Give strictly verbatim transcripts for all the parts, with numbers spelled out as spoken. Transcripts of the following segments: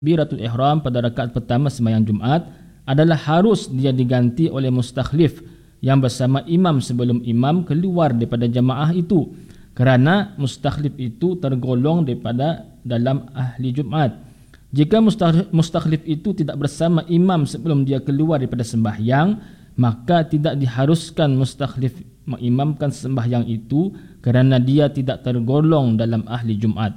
takbiratul ihram pada rakaat pertama sembahyang Jumaat adalah harus dia diganti oleh mustakhlif yang bersama imam sebelum imam keluar daripada jemaah itu, kerana mustakhlif itu tergolong daripada dalam ahli Jumaat. Jika mustakhlif itu tidak bersama imam sebelum dia keluar daripada sembahyang, maka tidak diharuskan mustakhlif mengimamkan sembahyang itu kerana dia tidak tergolong dalam ahli Jumaat.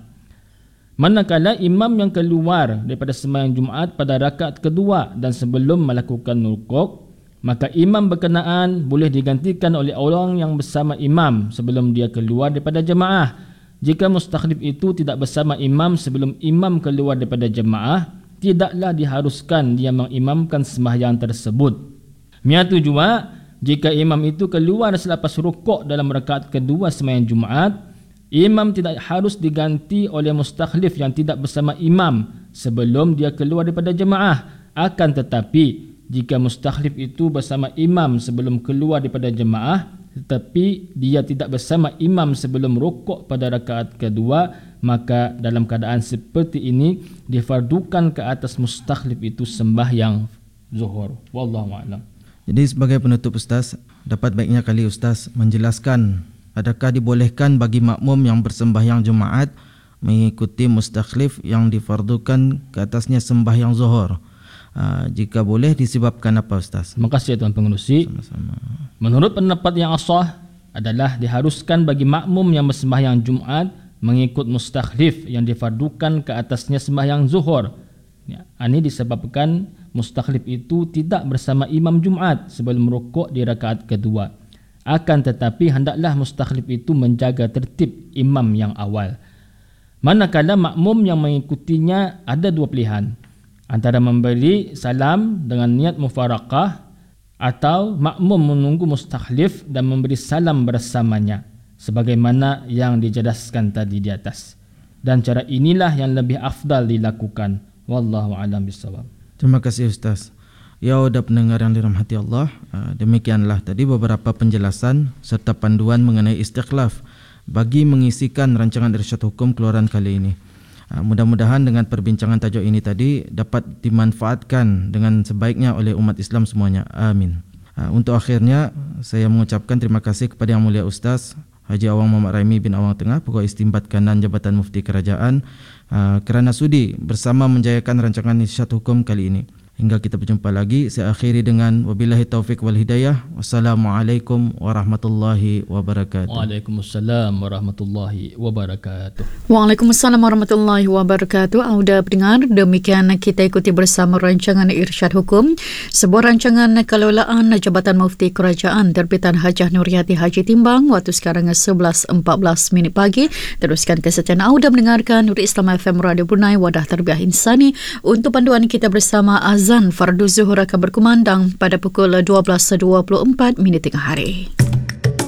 Manakala imam yang keluar daripada sembahyang Jumaat pada rakaat kedua dan sebelum melakukan rukuk, maka imam berkenaan boleh digantikan oleh orang yang bersama imam sebelum dia keluar daripada jemaah. Jika mustakhlif itu tidak bersama imam sebelum imam keluar daripada jemaah, tidaklah diharuskan dia mengimamkan sembahyang tersebut. Miatu juga, jika imam itu keluar selepas rukuk dalam rakaat kedua sembahyang Jumaat, imam tidak harus diganti oleh mustakhlif yang tidak bersama imam sebelum dia keluar daripada jemaah. Akan tetapi, jika mustakhlif itu bersama imam sebelum keluar daripada jemaah, tetapi dia tidak bersama imam sebelum rukuk pada rakaat kedua, maka dalam keadaan seperti ini difardukan ke atas mustakhlif itu sembahyang zuhur. Wallahu a'lam. Jadi sebagai penutup Ustaz, dapat baiknya kali Ustaz menjelaskan adakah dibolehkan bagi makmum yang bersembahyang Jumaat mengikuti mustakhlif yang difardukan ke atasnya sembahyang zuhur? Uh, jika boleh, disebabkan apa Ustaz? Terima kasih Tuan Pengerusi. Sama-sama. Menurut pendapat yang asah adalah diharuskan bagi makmum yang bersembahyang Jumaat mengikut mustakhlif yang difardukan ke atasnya sembahyang zuhur. Ya, ini disebabkan mustakhlif itu tidak bersama imam Jumaat sebelum rukuk di rakaat kedua. Akan tetapi hendaklah mustakhlif itu menjaga tertib imam yang awal. Manakala makmum yang mengikutinya ada dua pilihan, antara memberi salam dengan niat mufaraqah atau makmum menunggu mustakhlif dan memberi salam bersamanya, sebagaimana yang dijelaskan tadi di atas. Dan cara inilah yang lebih afdal dilakukan. Wallahu a'lam bishawab. Terima kasih Ustaz. Ya, udah pendengar yang dirahmati Allah, demikianlah tadi beberapa penjelasan serta panduan mengenai istikhlaf bagi mengisikan rancangan Irsyad Hukum keluaran kali ini. Mudah-mudahan dengan perbincangan tajuk ini tadi dapat dimanfaatkan dengan sebaiknya oleh umat Islam semuanya. Amin. Untuk akhirnya, saya mengucapkan terima kasih kepada Yang Mulia Ustaz Haji Awang Muhammad Raimi bin Awang Tengah, Pegawai Istimbat Kanan Jabatan Mufti Kerajaan, kerana sudi bersama menjayakan rancangan Irsyad Hukum kali ini. Hingga kita berjumpa lagi, saya akhiri dengan wabillahi taufik wal hidayah. Wassalamualaikum warahmatullahi wabarakatuh. Waalaikumsalam warahmatullahi wabarakatuh. Waalaikumsalam warahmatullahi wabarakatuh. Auda pendengar, demikian kita ikuti bersama rancangan Irsyad Hukum, sebuah rancangan kelolaan Jabatan Mufti Kerajaan terbitan Hajah Nuriyati Haji Timbang. Waktu sekarang sebelas empat belas minit pagi. Teruskan kesetiaan Auda mendengarkan Nuri Islam F M Radio Brunei, Wadah Tarbiyah Insani. Untuk panduan kita bersama, azan fardu zuhur akan berkumandang pada pukul dua belas dua puluh empat minit tengah hari.